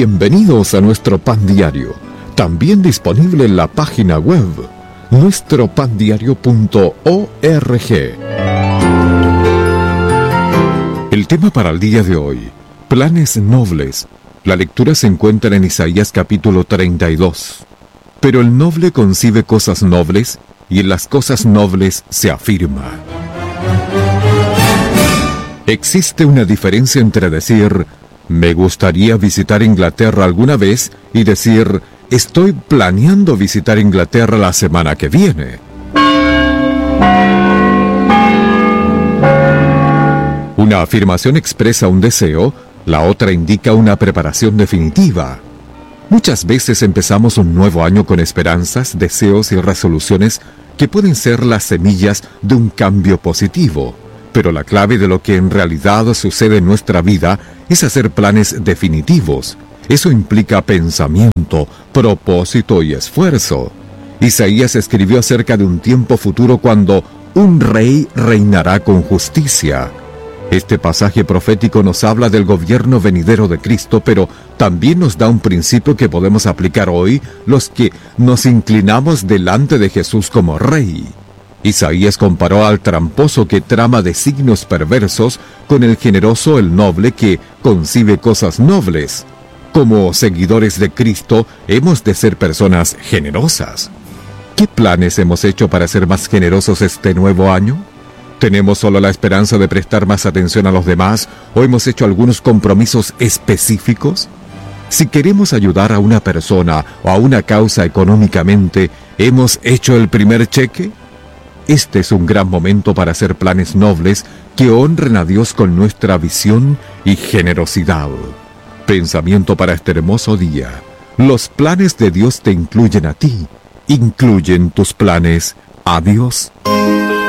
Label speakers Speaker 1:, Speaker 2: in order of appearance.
Speaker 1: Bienvenidos a nuestro Pan Diario, también disponible en la página web nuestropandiario.org. El tema para el día de hoy: planes nobles. La lectura se encuentra en Isaías capítulo 32. Pero el noble concibe cosas nobles, y en las cosas nobles se afirma. Existe una diferencia entre decir «me gustaría visitar Inglaterra alguna vez» y decir «estoy planeando visitar Inglaterra la semana que viene». Una afirmación expresa un deseo, la otra indica una preparación definitiva. Muchas veces empezamos un nuevo año con esperanzas, deseos y resoluciones que pueden ser las semillas de un cambio positivo. Pero la clave de lo que en realidad sucede en nuestra vida es hacer planes definitivos. Eso implica pensamiento, propósito y esfuerzo. Isaías escribió acerca de un tiempo futuro cuando un rey reinará con justicia. Este pasaje profético nos habla del gobierno venidero de Cristo, pero también nos da un principio que podemos aplicar hoy los que nos inclinamos delante de Jesús como Rey. Isaías comparó al tramposo que trama designios perversos con el generoso, el noble, que concibe cosas nobles. Como seguidores de Cristo, hemos de ser personas generosas. ¿Qué planes hemos hecho para ser más generosos este nuevo año? ¿Tenemos solo la esperanza de prestar más atención a los demás o hemos hecho algunos compromisos específicos? Si queremos ayudar a una persona o a una causa económicamente, ¿hemos hecho el primer cheque? Este es un gran momento para hacer planes nobles que honren a Dios con nuestra visión y generosidad. Pensamiento para este hermoso día: los planes de Dios te incluyen a ti. ¿Incluyen tus planes a Dios?